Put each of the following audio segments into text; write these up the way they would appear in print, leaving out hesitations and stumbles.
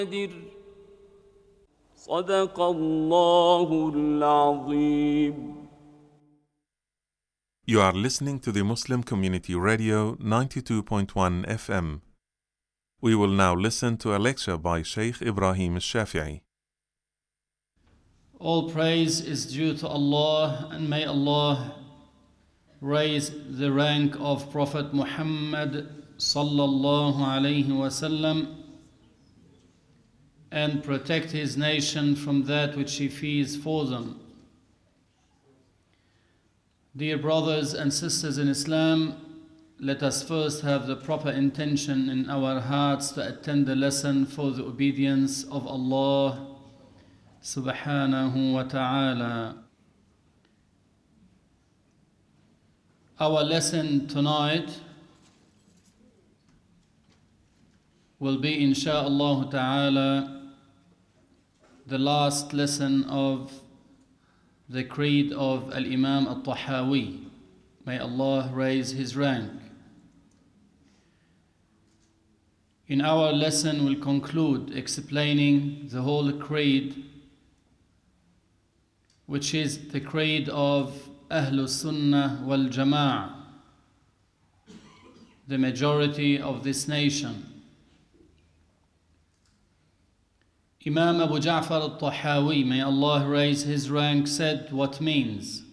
صدق الله العظيم. You are listening to the Muslim Community Radio 92.1 FM. We will now listen to a lecture by Shaykh Ibrahim al-Shafi'i. All praise is due to Allah, and may Allah raise the rank of Prophet Muhammad sallallahu alayhi wasallam and protect his nation from that which he fears for them. Dear brothers and sisters in Islam, let us first have the proper intention in our hearts to attend the lesson for the obedience of Allah subhanahu wa ta'ala. Our lesson tonight will be, insha'Allah ta'ala, the last lesson of the creed of Al-Imam Al-Tahawi. May Allah raise his rank. In our lesson we'll conclude explaining the whole creed, which is the creed of Ahlus Sunnah wal Jama'ah, the majority of this nation. Imam Abu Ja'far al-Tahawi, may Allah raise his rank, said what means: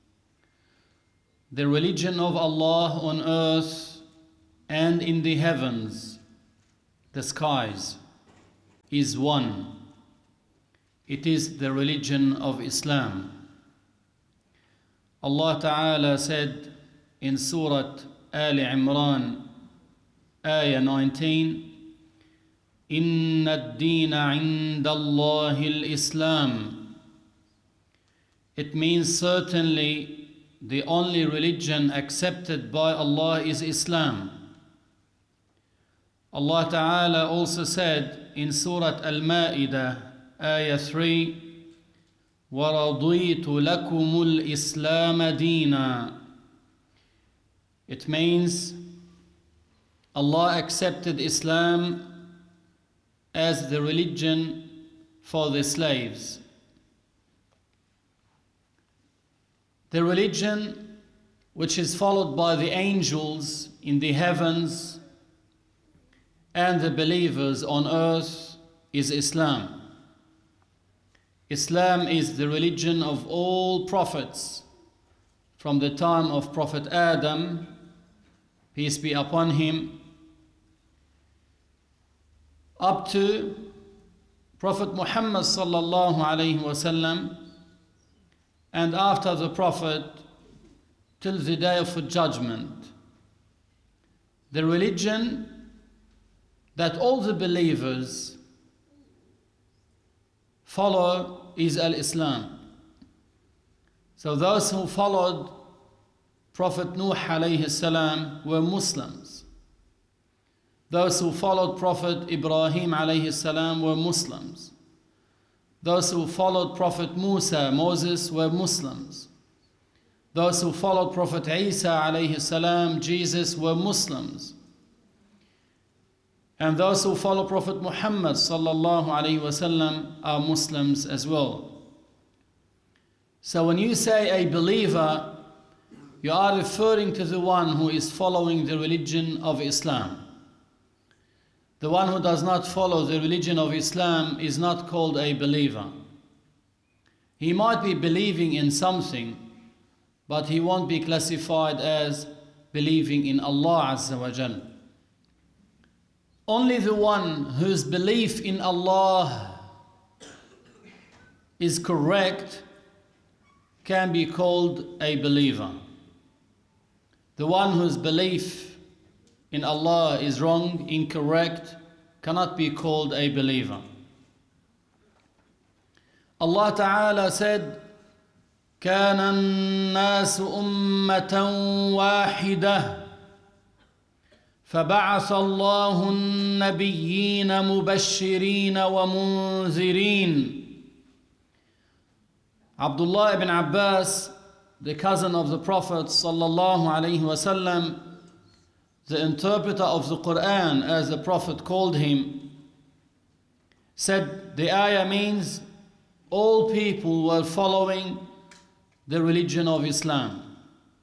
the religion of Allah on earth and in the heavens, the skies, is one. It is the religion of Islam. Allah Ta'ala said in Surah Ali Imran, Ayah 19, إِنَّ الدِّينَ عِنْدَ اللَّهِ الْإِسْلَامِ. It means certainly the only religion accepted by Allah is Islam. Allah Ta'ala also said in Surah Al-Ma'idah, Ayah 3, وَرَضِيتُ لَكُمُ الْإِسْلَامَ دِينًا. It means Allah accepted Islam as the religion for the slaves. The religion which is followed by the angels in the heavens and the believers on earth is Islam. Islam is the religion of all prophets from the time of Prophet Adam, peace be upon him, up to Prophet Muhammad sallallahu alayhi wasallam, and after the Prophet till the day of judgment. The religion that all the believers follow is Al-Islam. So those who followed Prophet Nuh alayhi salam were Muslims. Those who followed Prophet Ibrahim alayhi salam were Muslims. Those who followed Prophet Moses were Muslims. Those who followed Prophet Isa alayhi salam, Jesus, were Muslims. And those who follow Prophet Muhammad sallallahu alayhi wasallam are Muslims as well. So when you say a believer, you are referring to the one who is following the religion of Islam. The one who does not follow the religion of Islam is not called a believer. He might be believing in something, but he won't be classified as believing in Allah Azza wa Jal. Only the one whose belief in Allah is correct can be called a believer. The one whose belief in Allah is wrong, incorrect, cannot be called a believer. Allah Ta'ala said, كَانَ النَّاسُ أُمَّةً وَاحِدَةً فَبَعَثَ اللَّهُ النَّبِيِّينَ مُبَشِّرِينَ وَمُنذِرِينَ. Abdullah ibn Abbas, the cousin of the Prophet sallallahu alaihi wasallam, the interpreter of the Quran, as the Prophet called him, said the ayah means all people were following the religion of Islam.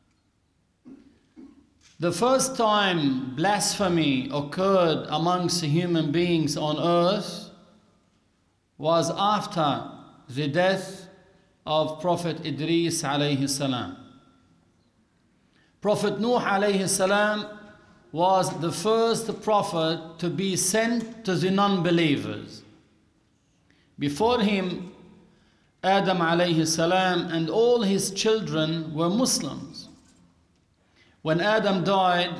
The first time blasphemy occurred amongst human beings on earth was after the death of Prophet Idris alayhi salam. Prophet Nuh alayhi salam was the first prophet to be sent to the non-believers. Before him, Adam alayhi salam and all his children were Muslims. When Adam died,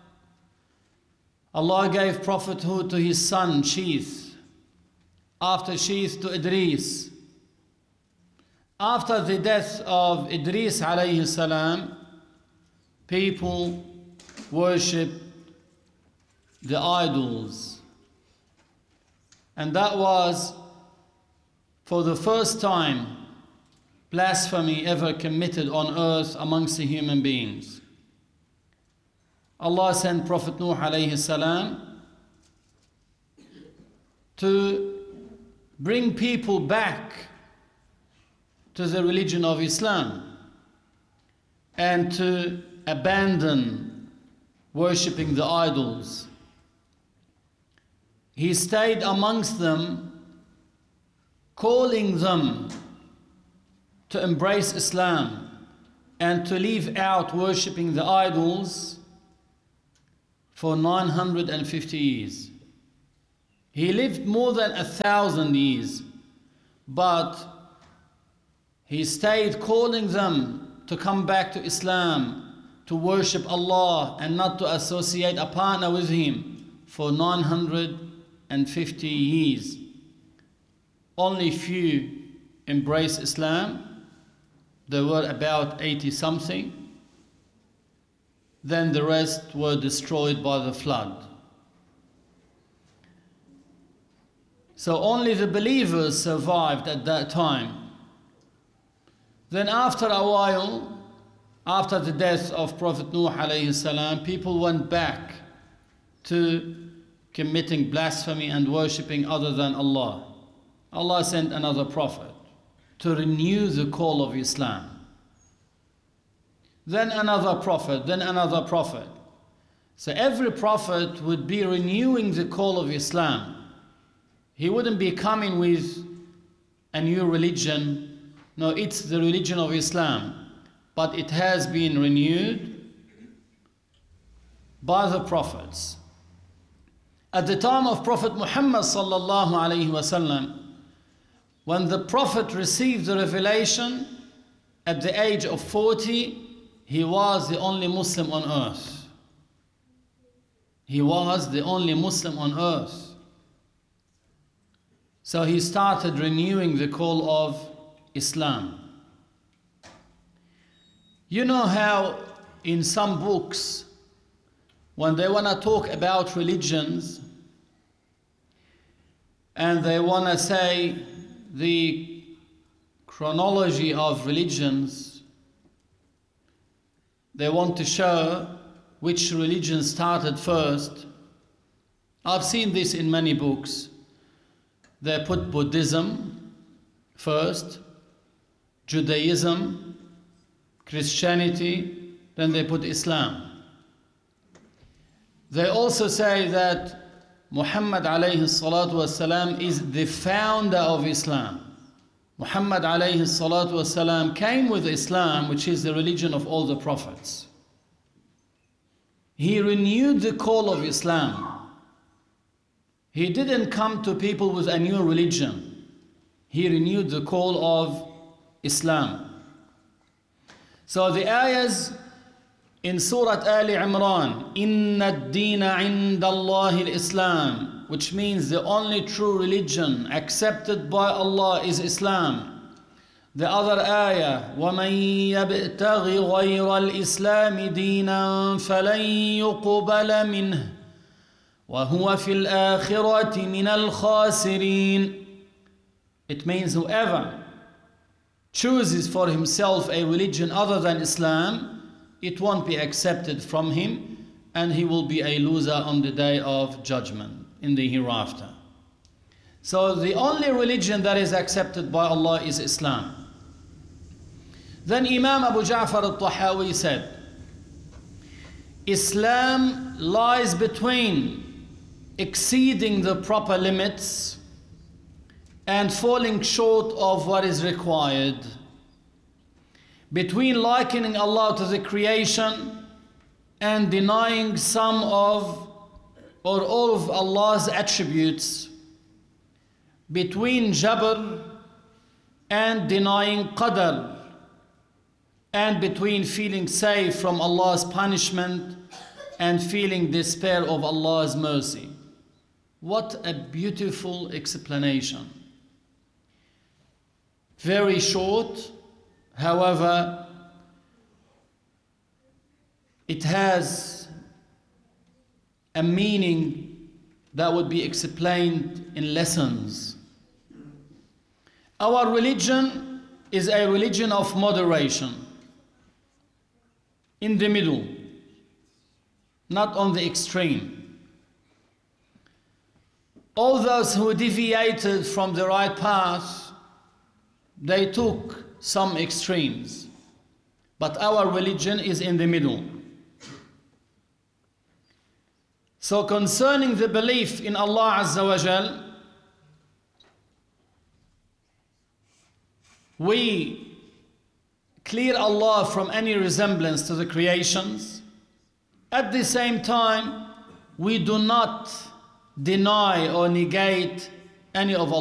Allah gave prophethood to his son Sheeth, after Sheeth to Idris. After the death of Idris alayhi salam, people worshipped the idols. And that was, for the first time, blasphemy ever committed on earth amongst the human beings. Allah sent Prophet Nuh alayhi salam to bring people back to the religion of Islam and to abandon worshipping the idols. He stayed amongst them, calling them to embrace Islam and to leave out worshipping the idols for 950 years. He lived more than 1,000 years, but he stayed calling them to come back to Islam, to worship Allah and not to associate a partner with Him for 950 years. Only few embraced Islam. There were about 80 something. Then the rest were destroyed by the flood. So only the believers survived at that time. Then after a while, after the death of Prophet Nuh alayhi salam, people went back to committing blasphemy and worshipping other than Allah. Allah sent another prophet to renew the call of Islam. Then another prophet, then another prophet. So every prophet would be renewing the call of Islam. He wouldn't be coming with a new religion. No, it's the religion of Islam. But it has been renewed by the prophets. At the time of Prophet Muhammad sallallahu alaihi wasallam, when the prophet received the revelation at the age of 40, he was the only Muslim on earth. He was the only Muslim on earth. So he started renewing the call of Islam. You know how in some books, when they want to talk about religions and they want to say the chronology of religions, they want to show which religion started first. I've seen this in many books. They put Buddhism first, Judaism, Christianity, then they put Islam. They also say that Muhammad alayhi salatu wasalam is the founder of Islam. Muhammad alayhi salatu wasalam came with Islam, which is the religion of all the prophets. He renewed the call of Islam. He didn't come to people with a new religion. He renewed the call of Islam. So the ayahs in Surah Ali Imran, Inna ad-deena inda Allahi al-Islam, which means the only true religion accepted by Allah is Islam. The other ayah, وَمَن يَبْتَغِ غَيْرَ الْإِسْلَامِ دِينًا فَلَن يُقْبَلَ مِنْهُ وَهُوَ فِي الْآخِرَةِ مِنَ الْخَاسِرِينَ. It means whoever chooses for himself a religion other than Islam, it won't be accepted from him, and he will be a loser on the day of judgment, in the hereafter. So the only religion that is accepted by Allah is Islam. Then Imam Abu Ja'far al-Tahawi said, Islam lies between exceeding the proper limits and falling short of what is required, between likening Allah to the creation and denying some of or all of Allah's attributes, between Jabr and denying Qadr, and between feeling safe from Allah's punishment and feeling despair of Allah's mercy. What a beautiful explanation. Very short, however, it has a meaning that would be explained in lessons. Our religion is a religion of moderation, in the middle, not on the extreme. All those who deviated from the right path, they took some extremes, but our religion is in the middle. So concerning the belief in Allah Azza wa Jal, we clear Allah from any resemblance to the creations. At the same time, we do not deny or negate any of